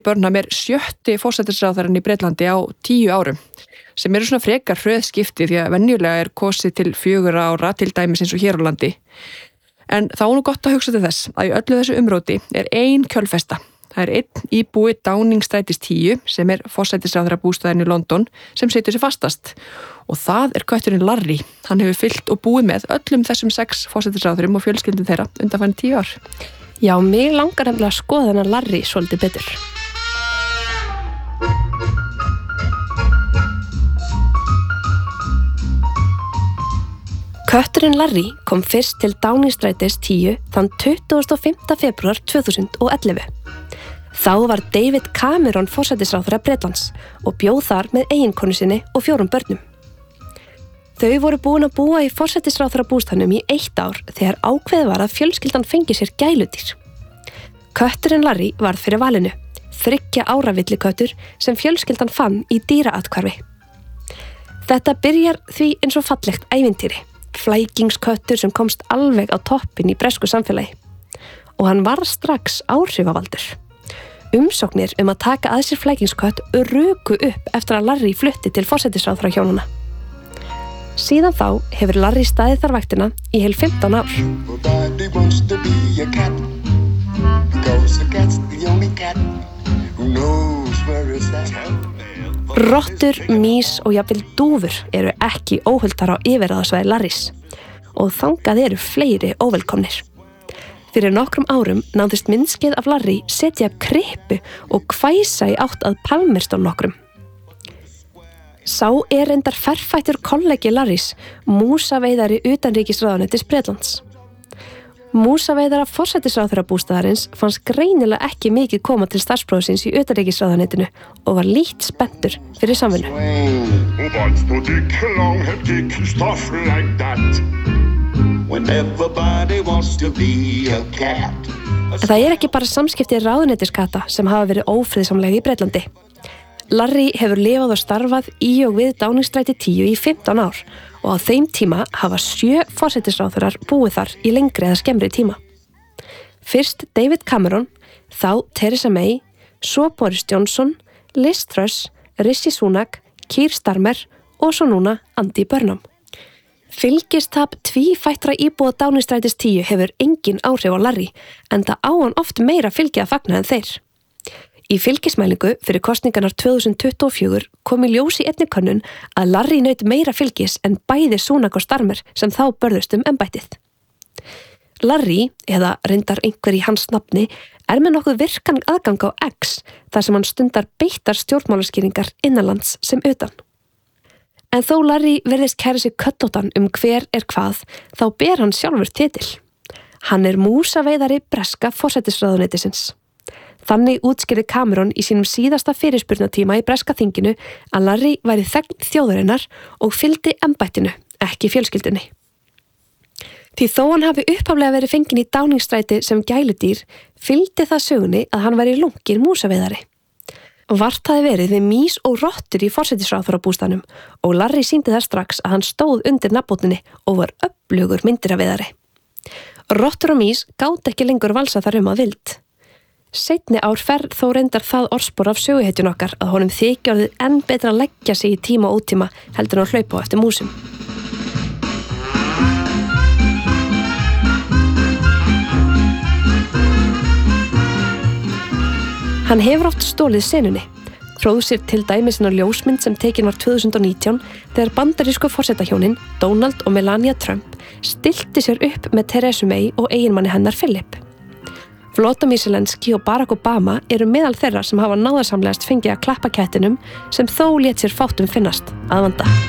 Burnham sjötti forsætisráðherrann í Bretlandi á 10 árum, sem svona frekar hröðskipti því að venjulega kosið til 4 ára, til dæmis eins og hér á landi. En þá nú gott að hugsa til þess að í öllu þessu umróti ein kjölfesta. Það einn íbúi Downing Street 10 sem forsætisráðherra bústaðinn í London sem situr sér fastast. Og það kötturinn Larry. Hann hefur fylgt og búið með öllum þessum 6 forsætisráðherrum og fjölskyldum þeirra undanfarin 10 ár. Já, mig langar nefnilega að skoða þennan Larry svolítið betur. Kötturinn Larry kom fyrst til Downing Street 10 þann 25. febrúar 2011. Þá var David Cameron forsætisráðherra Bretlands og bjó þar með eiginkonu sinni og 4 börnum. Þau voru búin að búa í forsætisráðherra bústaðnum í 1 ár þegar ákveðið var að fjölskyldan fengi sér gæludýr. Kötturinn Larry varð fyrir valinu, 3 ára villiköttur sem fjölskyldan fann í dýraathvarfi. Þetta byrjar því eins og fallegt ævintýri. Flækingsköttur sem komst alveg á toppinn í bresku samfélagi. Og hann var strax áhrifavaldur. Umsóknir að taka að sér flækingskött ruku upp eftir að Larry flutti til forsætisráðherra hjónanna. Síðan þá hefur Larry staðið þar vaktina í heil 15 ár. Rottur, mýs og jafnvel dúfur ekki óhuldar á yfirráðasvæði Larrys og þangað fleiri óvelkomnir. Fyrir nokkrum árum náðist myndskeið af Larry setja upp krippu og hvæsa í átt að Palmerston nokkrum. Sá reyndar ferfættur kollegi Larrys, músaveiðari utanríkisráðuneytis Bretlands. Músaveiðara forsætisráðherra bústaðarins fannst greinilega ekki mikið koma til starfsprófsins í utanríkisráðuneytinu og var lítt spenntur fyrir samvinnu. Það ekki bara samskipti ráðuneytiskata sem hafa verið ófriðsamlega í Bretlandi. Larry hefur lifað og starfað í og við Downing Street 10 í 15 ár og á þeim tíma hafa 7 forsætisráðherrar búið þar í lengri eða skemmri tíma. Fyrst David Cameron, þá Theresa May, svo Boris Johnson, Liz Truss, Rishi Sunak, Keir Starmer og svo núna Andy Burnham. Fylgistap tvífættra íbúa Downing Street 10 hefur engin áhrif á Larry, en það á hann oft meira fylgi að fagna en þeir. Í fylgismælingu fyrir kosningarnar 2024 kom í ljós í einni könnun að Larry naut meira fylgis en bæði Sunak og Starmer sem þá börðust embættið. Larry, eða reyndar einhver í hans nafni, með nokkuð virkan aðgang á X þar sem hann stundar beittar stjórnmálaskýringar innanlands sem utan. En þó Larry virðist kæra sig köttóttan hver hvað, þá ber hann sjálfur titil. Hann músaveiðari breska forsætisráðuneytisins. Þannig útskýrði Cameron í sínum síðasta fyrirspurnatíma í breska þinginu að Larry væri þegn þjóðarinnar og fylgdi embættinu, ekki fjölskyldunni. Því þó hann hafi upphaflega verið fenginn í Downing Street sem gæludýr, fylgdi það sögunni að hann væri lunginn músaveiðari. Vart hafði verið við mýs og rottur í forsætisráðherrabústaðnum og Larry sýndi það strax að hann stóð undir nafnbótinni og var öflugur myndiraveiðari. Rottur og mýs gátu ekki lengur valsa þar að vild. Seinni ár fer þó reyndar það orðspor af söguhetjun okkar að honum þykja orðið enn betra að leggja sig í tíma og ótíma heldur en að hlaupa á eftir músum. Hann hefur oft stólið senunni, tróð sér til dæmis inn á ljósmynd sem tekin var 2019 þegar bandarísku forsetahjónin Donald og Melania Trump stillti sér upp með Theresa May og eiginmanni hennar Philip. Volodymyr Zelensky og Barack Obama meðal þeirra sem hafa náðarsamlegast fengið að klappa kettinum sem þó lét sér fátt finnast að vanda.